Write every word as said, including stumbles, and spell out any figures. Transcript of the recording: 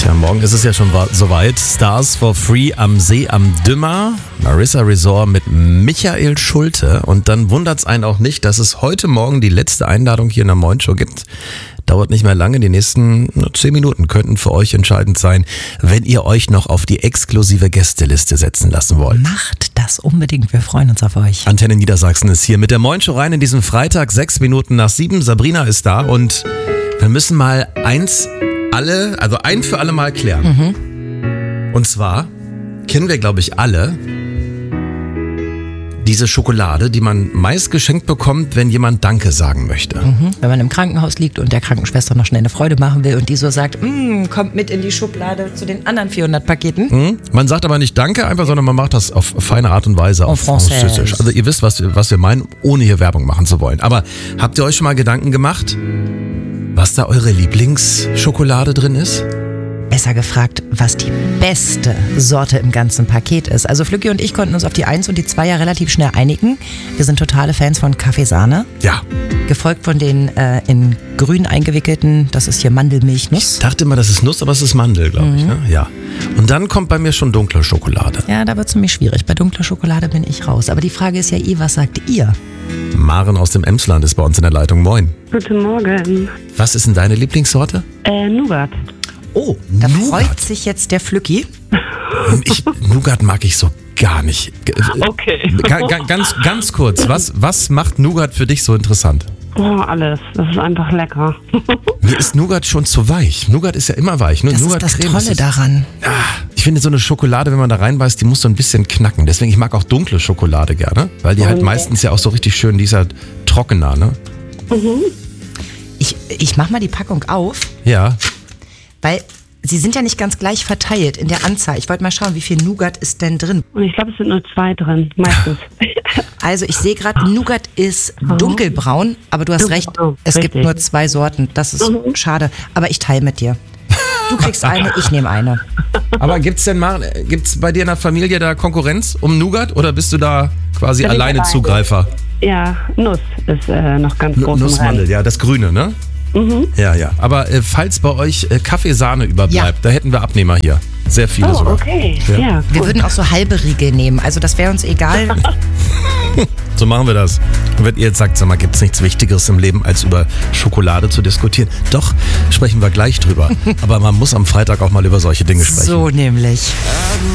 Tja, morgen ist es ja schon wa- soweit. Stars for Free am See am Dümmer. Marissa Resort mit Michael Schulte. Und dann wundert es einen auch nicht, dass es heute Morgen die letzte Einladung hier in der Moin Show gibt. Dauert nicht mehr lange. Die nächsten nur zehn Minuten könnten für euch entscheidend sein, wenn ihr euch noch auf die exklusive Gästeliste setzen lassen wollt. Macht das unbedingt. Wir freuen uns auf euch. Antenne Niedersachsen ist hier mit der Moin Show rein in diesen Freitag, sechs Minuten nach sieben. Sabrina ist da und wir müssen mal eins alle, also ein für alle Mal klären. Mhm. Und zwar kennen wir, glaube ich, alle diese Schokolade, die man meist geschenkt bekommt, wenn jemand Danke sagen möchte. Mhm. Wenn man im Krankenhaus liegt und der Krankenschwester noch schnell eine Freude machen will und die so sagt, mm, kommt mit in die Schublade zu den anderen vierhundert Paketen. Mhm. Man sagt aber nicht Danke einfach, sondern man macht das auf feine Art und Weise, auf Französisch. Also ihr wisst, was, was wir meinen, ohne hier Werbung machen zu wollen. Aber habt ihr euch schon mal Gedanken gemacht, was da eure Lieblingsschokolade drin ist? Besser gefragt, was die beste Sorte im ganzen Paket ist. Also Flücki und ich konnten uns auf die eins und die zwei ja relativ schnell einigen. Wir sind totale Fans von Kaffeesahne. Ja. Gefolgt von den äh, in grün eingewickelten, das ist hier Mandelmilchnuss. Ich dachte immer, das ist Nuss, aber es ist Mandel, glaube ich. Mhm. Ne? Ja. Und dann kommt bei mir schon dunkle Schokolade. Ja, da wird es nämlich schwierig. Bei dunkler Schokolade bin ich raus. Aber die Frage ist ja eh, was sagt ihr? Maren aus dem Emsland ist bei uns in der Leitung. Moin. Guten Morgen. Was ist denn deine Lieblingssorte? Äh, Nougat. Oh, da Nougat. freut sich jetzt der Flücki. Ich, Nougat mag ich so gar nicht. G- Okay. Ga- ga- ganz, ganz kurz, was, was macht Nougat für dich so interessant? Oh, alles. Das ist einfach lecker. Mir ist Nougat schon zu weich. Nougat ist ja immer weich. Ne? Das Nougat ist das Creme, Tolle ist- daran. Ich finde so eine Schokolade, wenn man da reinbeißt, die muss so ein bisschen knacken. Deswegen, ich mag auch dunkle Schokolade gerne, weil die halt Und- meistens ja auch so richtig schön, die ist halt trockener, ne? Ich, ich mach mal die Packung auf, Ja. weil sie sind ja nicht ganz gleich verteilt in der Anzahl. Ich wollte mal schauen, wie viel Nougat ist denn drin. Und ich glaube, es sind nur zwei drin. Meistens. Also ich sehe gerade, Nougat ist dunkelbraun, aber du hast recht, Dunkelbraun, es gibt richtig. nur zwei Sorten. Das ist schade, aber ich teile mit dir. Du kriegst eine, ich nehme eine. Aber gibt's denn mal, gibt's bei dir in der Familie da Konkurrenz um Nougat oder bist du da quasi Bin ich alleine alleine. Zugreifer? Ja, Nuss ist äh, noch ganz N- groß im Nussmandel, Rennen. ja, das Grüne, ne? Mhm. Ja, ja. Aber äh, falls bei euch äh, Kaffeesahne überbleibt, Ja. da hätten wir Abnehmer hier. Sehr viele Oh, sogar. okay. Ja. Ja, Wir gut. würden auch so halbe Riegel nehmen, also das wäre uns egal. So machen wir das. Und wenn ihr jetzt sagt, sag mal, gibt's nichts Wichtigeres im Leben, als über Schokolade zu diskutieren? Doch, sprechen wir gleich drüber. Aber man muss am Freitag auch mal über solche Dinge sprechen. So nämlich.